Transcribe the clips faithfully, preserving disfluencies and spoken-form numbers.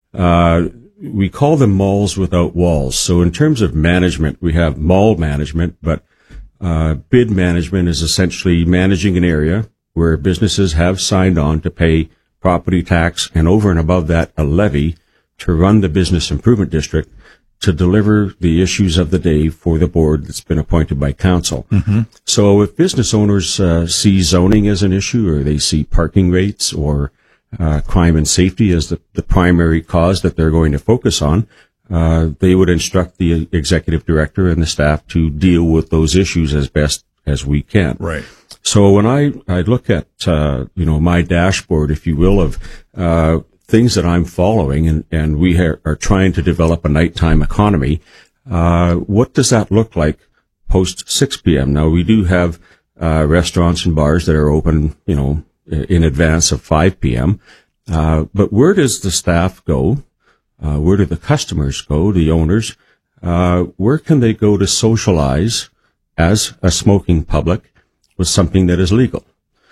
Uh, we call them malls without walls. So in terms of management, we have mall management, but uh, bid management is essentially managing an area where businesses have signed on to pay property tax and over and above that a levy to run the business improvement district to deliver the issues of the day for the board that's been appointed by council. Mm-hmm. So if business owners uh, see zoning as an issue, or they see parking rates or uh, crime and safety as the, the primary cause that they're going to focus on, uh, they would instruct the executive director and the staff to deal with those issues as best as we can. Right. So when I, I look at, uh, you know, my dashboard, if you will, of, uh, things that I'm following, and, and we ha- are trying to develop a nighttime economy, uh, what does that look like post six p.m.? Now, we do have, uh, restaurants and bars that are open, you know, in advance of five p.m., uh, but where does the staff go? Uh, where do the customers go, the owners? Uh, where can they go to socialize as a smoking public with something that is legal?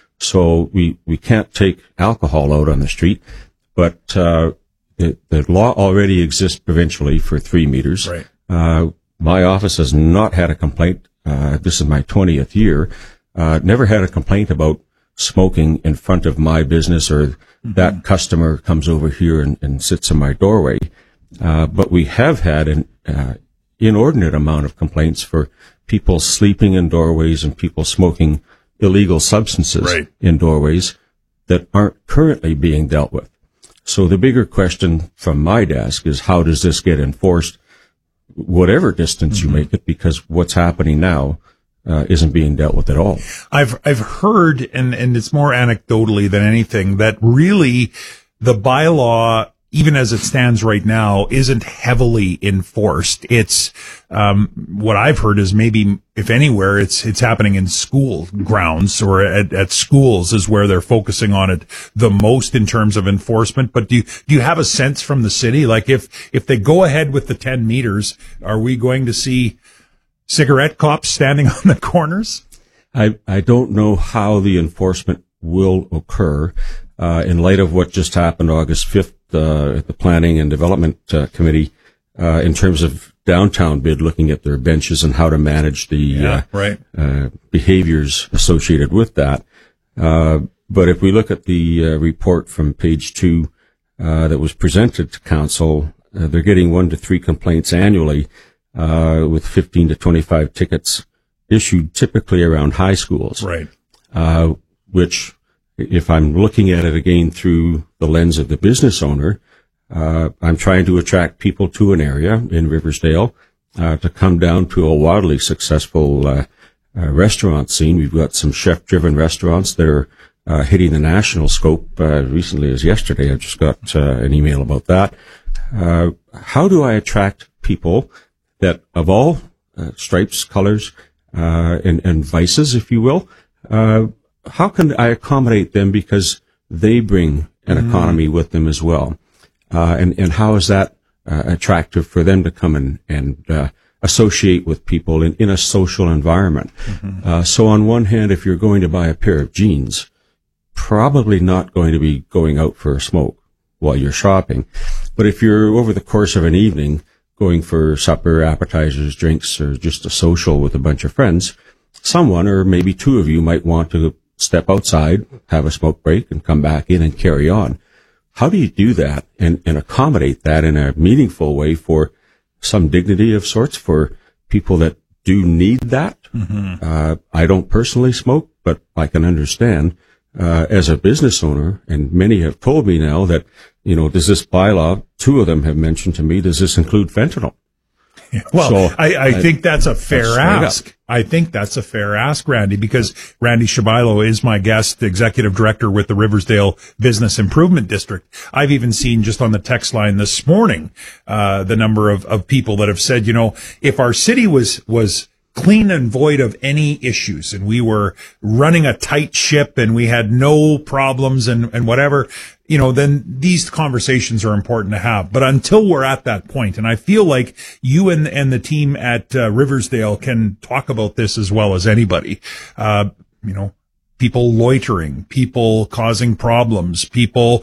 So we, we can't take alcohol out on the street, but, uh, it, the law already exists provincially for three meters. Right. Uh, my office has not had a complaint. Uh, this is my twentieth year. Uh, never had a complaint about smoking in front of my business, or mm-hmm. that customer comes over here and, and sits in my doorway. Uh, but we have had an, uh, inordinate amount of complaints for people sleeping in doorways and people smoking illegal substances right. in doorways that aren't currently being dealt with. So the bigger question from my desk is, how does this get enforced, whatever distance mm-hmm. you make it, because what's happening now uh, isn't being dealt with at all. I've I've heard, and, and it's more anecdotally than anything, that really the bylaw, even as it stands right now, isn't heavily enforced. It's, um, what I've heard is maybe, if anywhere, it's, it's happening in school grounds or at, at schools is where they're focusing on it the most in terms of enforcement. But do you, do you have a sense from the city? Like if, if they go ahead with the ten meters, are we going to see cigarette cops standing on the corners? I, I don't know how the enforcement will occur, uh, in light of what just happened August fifth. Uh, at the Planning and Development uh, Committee, uh, in terms of downtown bid, looking at their benches and how to manage the yeah, uh, right. uh, behaviors associated with that. Uh, but if we look at the uh, report from page two uh, that was presented to council, uh, they're getting one to three complaints annually, uh, with fifteen to twenty-five tickets issued, typically around high schools. Right. Uh, which, if I'm looking at it again through the lens of the business owner, uh, I'm trying to attract people to an area in Riversdale, uh, to come down to a wildly successful, uh, uh, restaurant scene. We've got some chef-driven restaurants that are, uh, hitting the national scope, uh, recently as yesterday. I just got, uh, an email about that. Uh, how do I attract people that of all, uh, stripes, colors, uh, and, and vices, if you will, uh, how can I accommodate them because they bring an mm. economy with them as well? Uh, and, and how is that uh, attractive for them to come in and uh, associate with people in, in a social environment? Mm-hmm. Uh, so on one hand, if you're going to buy a pair of jeans, probably not going to be going out for a smoke while you're shopping. But if you're over the course of an evening going for supper, appetizers, drinks, or just a social with a bunch of friends, someone or maybe two of you might want to step outside, have a smoke break, and come back in and carry on. How do you do that and, and accommodate that in a meaningful way for some dignity of sorts for people that do need that? Mm-hmm. Uh, I don't personally smoke, but I can understand, uh, as a business owner, and many have told me now that, you know, does this bylaw, two of them have mentioned to me, does this include fentanyl? Well, so, I, I, I think that's a fair that's ask. I think that's a fair ask, Randy, because Randy Shabilo is my guest, executive director with the Riversdale Business Improvement District. I've even seen just on the text line this morning, uh, the number of, of people that have said, you know, if our city was, was clean and void of any issues and we were running a tight ship and we had no problems and, and whatever, you know, then these conversations are important to have. But until we're at that point, and I feel like you and, and the team at uh, Riversdale can talk about this as well as anybody, uh, you know, people loitering, people causing problems, people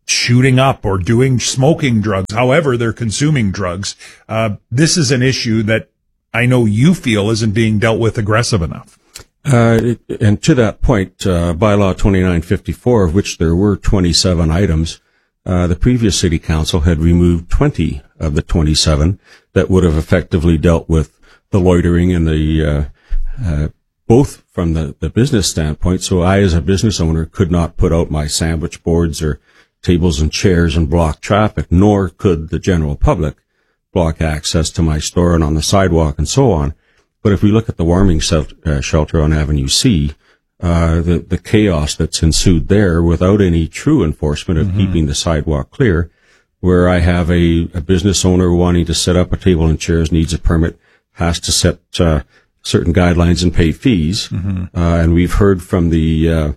shooting up or doing smoking drugs, however they're consuming drugs. Uh, this is an issue that I know you feel isn't being dealt with aggressive enough. Uh, it, and to that point, uh, bylaw twenty-nine fifty-four, of which there were twenty-seven items, uh, the previous city council had removed twenty of the twenty-seven that would have effectively dealt with the loitering and the, uh, uh, both from the, the business standpoint. So I, as a business owner, could not put out my sandwich boards or tables and chairs and block traffic, nor could the general public block access to my store and on the sidewalk and so on. But if we look at the warming uh, shelter on Avenue C, uh, the, the chaos that's ensued there without any true enforcement of mm-hmm. keeping the sidewalk clear, where I have a, a business owner wanting to set up a table and chairs, needs a permit, has to set uh, certain guidelines and pay fees. Mm-hmm. Uh, and we've heard from the uh,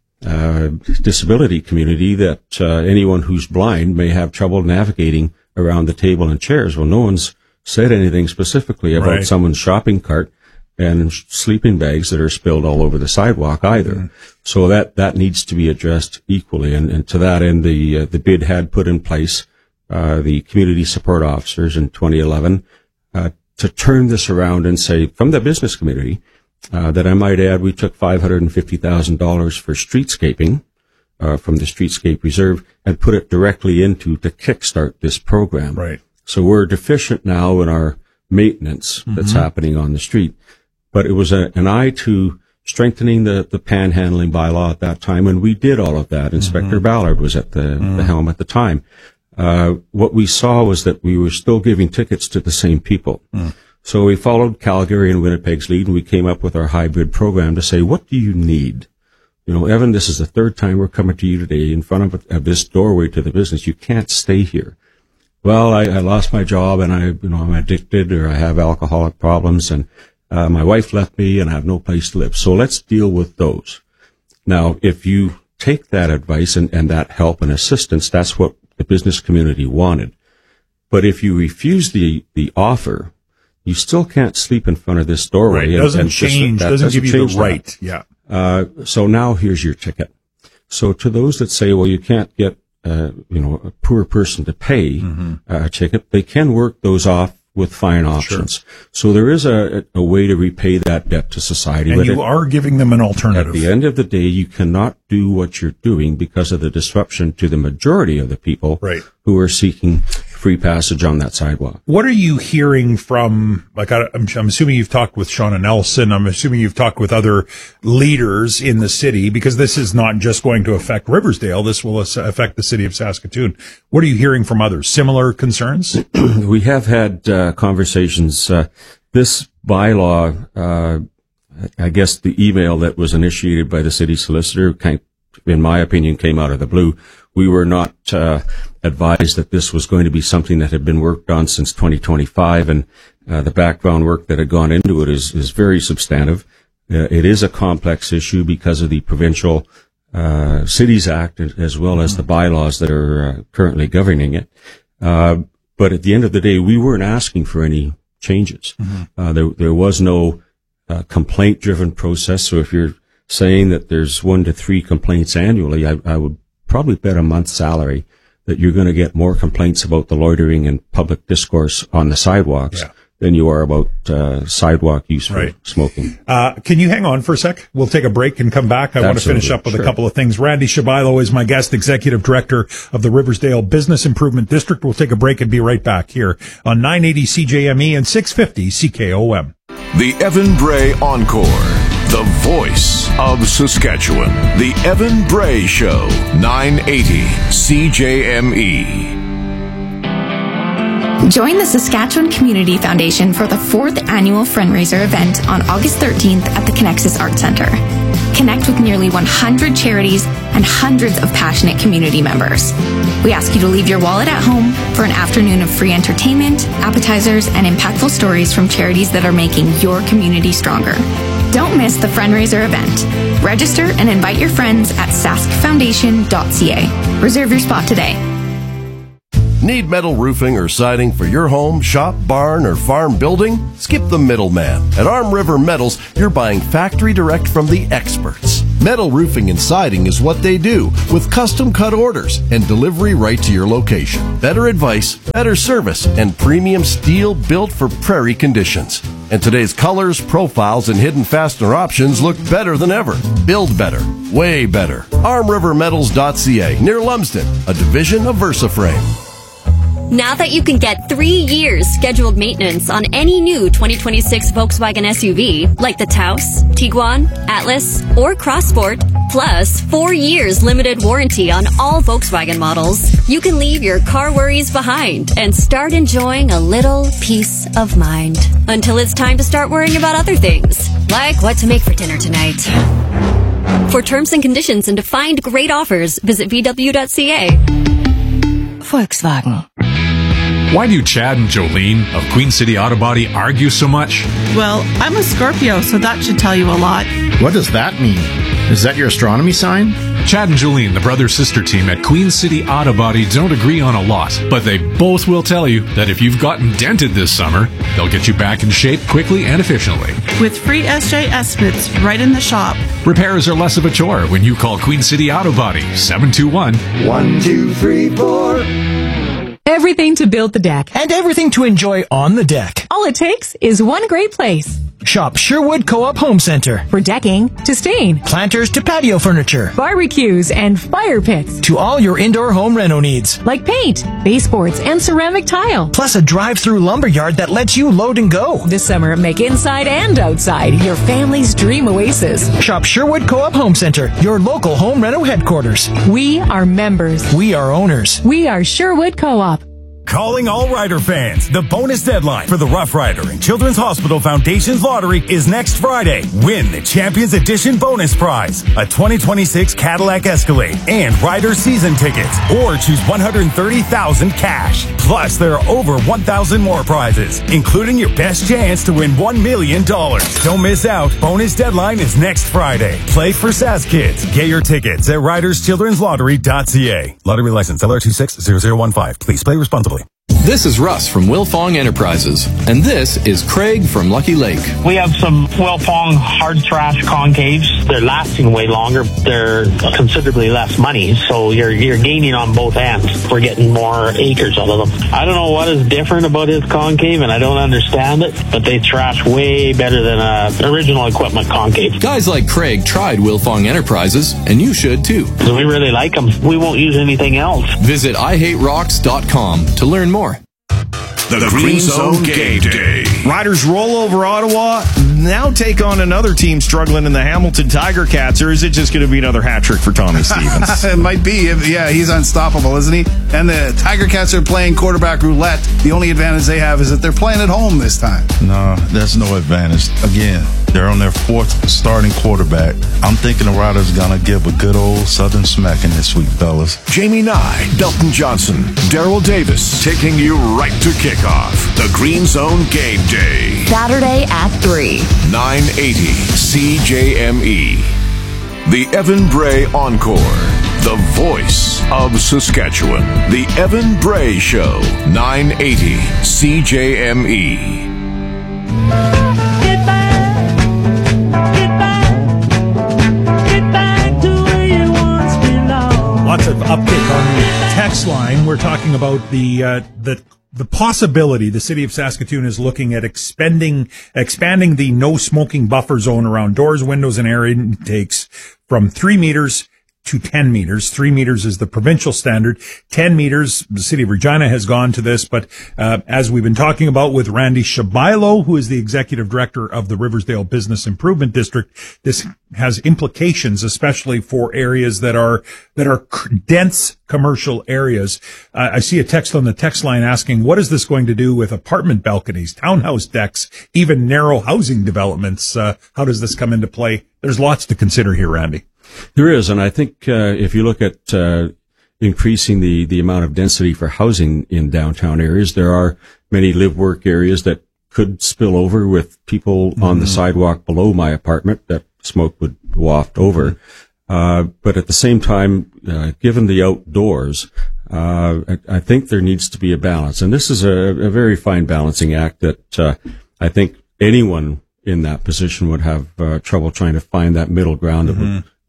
uh, disability community that uh, anyone who's blind may have trouble navigating around the table and chairs. Well, no one's said anything specifically about right. someone's shopping cart and sleeping bags that are spilled all over the sidewalk either. Mm. So that, that needs to be addressed equally. And, and to that end, the, uh, the bid had put in place, uh, the community support officers in twenty eleven, uh, to turn this around and say, from the business community, uh, that I might add, we took five hundred fifty thousand dollars for streetscaping, uh, from the Streetscape Reserve and put it directly into to kickstart this program. Right. So we're deficient now in our maintenance mm-hmm. that's happening on the street. But it was a, an eye to strengthening the, the panhandling bylaw at that time, and we did all of that. Inspector mm-hmm. Ballard was at the, mm-hmm. the helm at the time. Uh, what we saw was that we were still giving tickets to the same people. Mm. So we followed Calgary and Winnipeg's lead, and we came up with our hybrid program to say, what do you need? You know, Evan, this is the third time we're coming to you today in front of, of this doorway to the business. You can't stay here. Well, I, I lost my job and I, you know, I'm addicted or I have alcoholic problems and, uh, my wife left me and I have no place to live. So let's deal with those. Now, if you take that advice and, and that help and assistance, that's what the business community wanted. But if you refuse the, the offer, you still can't sleep in front of this doorway. Right. It and, doesn't and change, that, doesn't, doesn't give you the right. That. Yeah. Uh, so now here's your ticket. So to those that say, well, you can't get, uh, you know, a poor person to pay mm-hmm. a ticket, they can work those off with fine options. Sure. So there is a, a way to repay that debt to society. And but you it, are giving them an alternative. At the end of the day, you cannot do what you're doing because of the disruption to the majority of the people right. who are seeking free passage on that sidewalk. What are you hearing from, like, I, I'm, I'm assuming you've talked with Shauna Nelson. I'm assuming you've talked with other leaders in the city, because this is not just going to affect Riversdale. This will affect the city of Saskatoon. What are you hearing from others? Similar concerns? We have had uh, conversations. Uh, this bylaw, uh, I guess the email that was initiated by the city solicitor, kind, in my opinion, came out of the blue. We were not uh, advised that this was going to be something that had been worked on since twenty twenty-five, and uh, the background work that had gone into it is, is very substantive. Uh, it is a complex issue because of the Provincial uh, Cities Act, as well as the bylaws that are uh, currently governing it. Uh, but at the end of the day, we weren't asking for any changes. Mm-hmm. Uh, there, there was no uh, complaint-driven process. So if you're saying that there's one to three complaints annually, I, I would probably bet a month's salary that you're going to get more complaints about the loitering and public discourse on the sidewalks yeah. than you are about uh, sidewalk use for right. smoking. Uh, can you hang on for a sec? We'll take a break and come back. I Absolutely. want to finish up with sure. a couple of things. Randy Shabailo is my guest, Executive Director of the Riversdale Business Improvement District. We'll take a break and be right back here on nine eighty C J M E and six fifty C K O M. The Evan Bray Encore. The voice of Saskatchewan. The Evan Bray Show. nine eighty C J M E. Join the Saskatchewan Community Foundation for the fourth annual fundraiser event on August thirteenth at the Connexus Arts Centre. Connect with nearly one hundred charities and hundreds of passionate community members. We ask you to leave your wallet at home for an afternoon of free entertainment, appetizers, and impactful stories from charities that are making your community stronger. Don't miss the fundraiser event. Register and invite your friends at sask foundation dot c a. Reserve your spot today. Need metal roofing or siding for your home, shop, barn, or farm building? Skip the middleman. At Arm River Metals, you're buying factory direct from the experts. Metal roofing and siding is what they do, with custom cut orders and delivery right to your location. Better advice, better service, and premium steel built for prairie conditions. And today's colors, profiles, and hidden fastener options look better than ever. Build better, way better. arm river metals dot c a, near Lumsden, a division of VersaFrame. Now that you can get three years scheduled maintenance on any new twenty twenty-six Volkswagen S U V, like the Taos, Tiguan, Atlas, or Crossport, plus four years limited warranty on all Volkswagen models, you can leave your car worries behind and start enjoying a little peace of mind. Until it's time to start worrying about other things, like what to make for dinner tonight. For terms and conditions and to find great offers, visit v w dot c a. Volkswagen. Why do Chad and Jolene of Queen City Auto Body argue so much? Well, I'm a Scorpio, so that should tell you a lot. What does that mean? Is that your astronomy sign? Chad and Jolene, the brother-sister team at Queen City Auto Body, don't agree on a lot, but they both will tell you that if you've gotten dented this summer, they'll get you back in shape quickly and efficiently. With free S J estimates right in the shop. Repairs are less of a chore when you call Queen City Auto Body, seven two one, one two three four. Everything to build the deck. And everything to enjoy on the deck. All it takes is one great place. Shop Sherwood Co-op Home Center. For decking to stain. Planters to patio furniture. Barbecues and fire pits. To all your indoor home reno needs. Like paint, baseboards, and ceramic tile. Plus a drive-through lumberyard that lets you load and go. This summer, make inside and outside your family's dream oasis. Shop Sherwood Co-op Home Center, your local home reno headquarters. We are members. We are owners. We are Sherwood Co-op. Calling all Rider fans. The bonus deadline for the Rough Rider and Children's Hospital Foundation's lottery is next Friday. Win the Champions Edition bonus prize, a twenty twenty-six Cadillac Escalade and Rider season tickets, or choose one hundred thirty thousand dollars cash. Plus, there are over one thousand more prizes, including your best chance to win one million dollars. Don't miss out. Bonus deadline is next Friday. Play for S A S Kids. Get your tickets at riders children's lottery dot c a. Lottery license L R two six zero zero one five. Please play responsibly. This is Russ from Wilfong Enterprises, and this is Craig from Lucky Lake. We have some Wilfong hard trash concaves. They're lasting way longer. They're considerably less money, so you're you're gaining on both ends. We're getting more acres out of them. I don't know what is different about his concave, and I don't understand it, but they trash way better than a original equipment concave. Guys like Craig tried Wilfong Enterprises, and you should too. So we really like them. We won't use anything else. Visit i hate rocks dot com to learn more. The, the Green Zone Game Day. Riders roll over Ottawa, now take on another team struggling in the Hamilton Tiger Cats, or is it just going to be another hat trick for Tommy Stevens? It might be. Yeah, he's unstoppable, isn't he? And the Tiger Cats are playing quarterback roulette. The only advantage they have is that they're playing at home this time. No, that's no advantage. Again, they're on their fourth starting quarterback. I'm thinking the Riders are going to give a good old Southern smacking this week, fellas. Jamie Nye, Dalton Johnson, Daryl Davis, taking you right to kickoff. The Green Zone Game Day. Saturday at three. nine eighty C J M E. The Evan Bray Encore. The voice of Saskatchewan. The Evan Bray Show. nine eighty C J M E. Lots of uptick on the text line. We're talking about the uh, the the possibility the city of Saskatoon is looking at expanding expanding the no smoking buffer zone around doors, windows, and air intakes from three meters to ten meters. Three meters is the provincial standard. Ten meters, the city of Regina has gone to this, but uh, as we've been talking about with Randy Shabailo, who is the executive director of the Riversdale Business Improvement District, this has implications, especially for areas that are that are dense commercial areas. Uh, I see a text on the text line asking, what is this going to do with apartment balconies, townhouse decks, even narrow housing developments? Uh, how does this come into play? There's lots to consider here, Randy. There is, and I think uh, if you look at uh, increasing the, the amount of density for housing in downtown areas, there are many live-work areas that could spill over with people mm-hmm. on the sidewalk below my apartment that smoke would waft over. Uh, but at the same time, uh, given the outdoors, uh, I, I think there needs to be a balance. And this is a, a very fine balancing act that uh, I think anyone in that position would have uh, trouble trying to find that middle ground mm-hmm. that would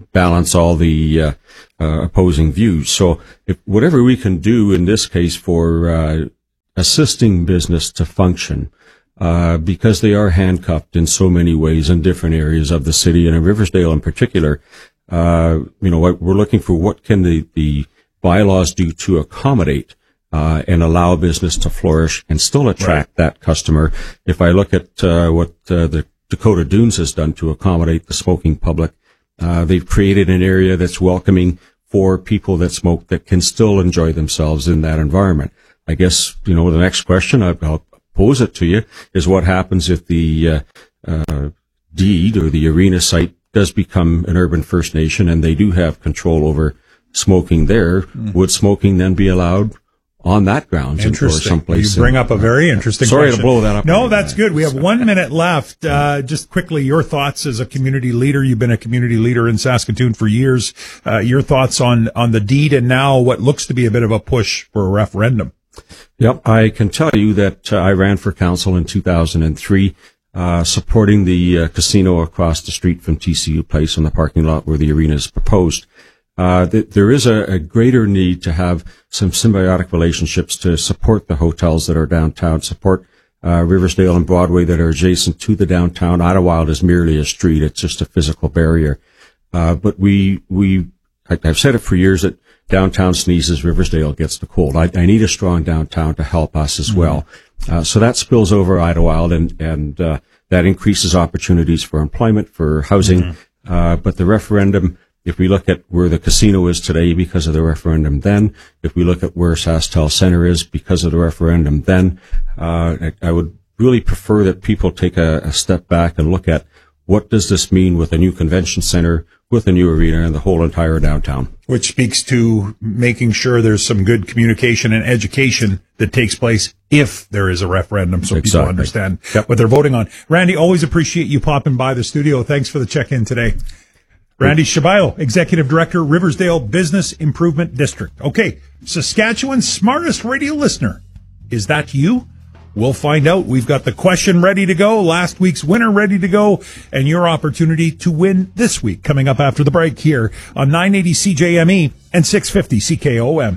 balance all the uh, uh, opposing views. So if whatever we can do in this case for uh, assisting business to function, uh, because they are handcuffed in so many ways in different areas of the city, and in Riversdale in particular, uh, you know, we're looking for what can the, the bylaws do to accommodate uh, and allow business to flourish and still attract right. that customer. If I look at uh, what uh, the Dakota Dunes has done to accommodate the smoking public, uh, they've created an area that's welcoming for people that smoke that can still enjoy themselves in that environment. I guess, you know, the next question, I'll pose it to you, is what happens if the uh, uh, deed or the arena site does become an urban First Nation and they do have control over smoking there? Mm. Would smoking then be allowed on that grounds or someplace? You bring up a very interesting Sorry question. to blow that up. No, that's good. We have one minute left. Uh, just quickly, your thoughts as a community leader. You've been a community leader in Saskatoon for years. Uh, your thoughts on, on the deed and now what looks to be a bit of a push for a referendum. Yep. I can tell you that uh, I ran for council in two thousand three, uh, supporting the uh, casino across the street from T C U Place in the parking lot where the arena is proposed. Uh, th- there is a, a greater need to have some symbiotic relationships to support the hotels that are downtown, support uh, Riversdale and Broadway that are adjacent to the downtown. Idlewild is merely a street. It's just a physical barrier. Uh, but we, we, I, I've said it for years that downtown sneezes, Riversdale gets the cold. I, I need a strong downtown to help us as well. Uh, so that spills over Idlewild and, and, uh, that increases opportunities for employment, for housing. Mm-hmm. Uh, but the referendum, if we look at where the casino is today because of the referendum then, if we look at where SaskTel Center is because of the referendum then, uh, I, I would really prefer that people take a, a step back and look at what does this mean with a new convention center, with a new arena, and the whole entire downtown. Which speaks to making sure there's some good communication and education that takes place if there is a referendum, so exactly. people understand yep. what they're voting on. Randy, always appreciate you popping by the studio. Thanks for the check-in today. Randy Shabailo, Executive Director, Riversdale Business Improvement District. Okay, Saskatchewan's smartest radio listener. Is that you? We'll find out. We've got the question ready to go, last week's winner ready to go, and your opportunity to win this week coming up after the break here on nine eighty C J M E and six fifty C K O M.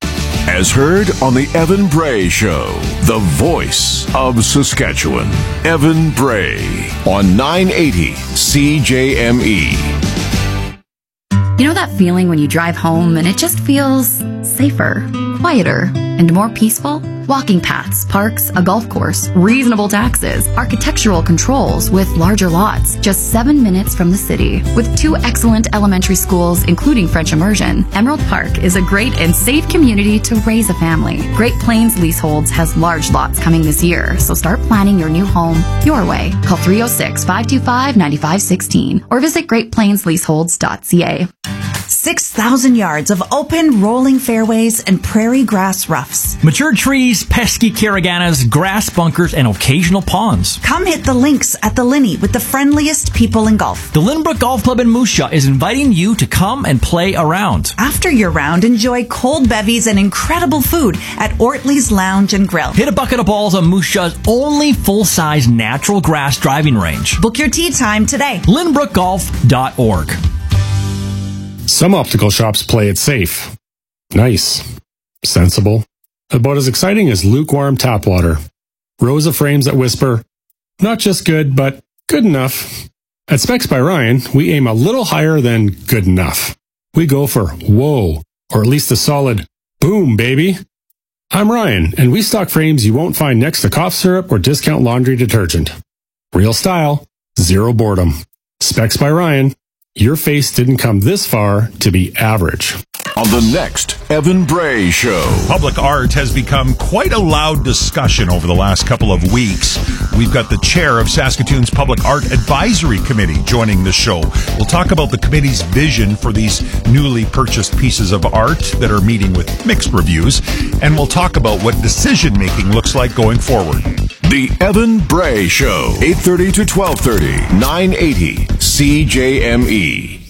As heard on the Evan Bray Show, the voice of Saskatchewan. Evan Bray on nine eighty C J M E. You know that feeling when you drive home and it just feels safer, quieter, and more peaceful? Walking paths, parks, a golf course, reasonable taxes, architectural controls with larger lots, just seven minutes from the city. With two excellent elementary schools, including French immersion, Emerald Park is a great and safe community to raise a family. Great Plains Leaseholds has large lots coming this year, so start planning your new home your way. Call three oh six, five two five, nine five one six or visit great plains leaseholds dot c a. six thousand yards of open, rolling fairways and prairie grass roughs. Mature trees, pesky caraganas, grass bunkers, and occasional ponds. Come hit the links at the Linney with the friendliest people in golf. The Lynbrook Golf Club in Moose Jaw is inviting you to come and play around. After your round, enjoy cold bevies and incredible food at Ortley's Lounge and Grill. Hit a bucket of balls on Moose Jaw's only full-size natural grass driving range. Book your tee time today. lynbrook golf dot org. Some optical shops play it safe. Nice. Sensible. About as exciting as lukewarm tap water. Rows of frames that whisper, not just good, but good enough. At Specs by Ryan, we aim a little higher than good enough. We go for whoa, or at least a solid boom, baby. I'm Ryan, and we stock frames you won't find next to cough syrup or discount laundry detergent. Real style, zero boredom. Specs by Ryan. Your face didn't come this far to be average. On the next Evan Bray Show. Public art has become quite a loud discussion over the last couple of weeks. We've got the chair of Saskatoon's Public Art Advisory Committee joining the show. We'll talk about the committee's vision for these newly purchased pieces of art that are meeting with mixed reviews. And we'll talk about what decision-making looks like going forward. The Evan Bray Show, eight thirty to twelve thirty, nine eighty C J M E.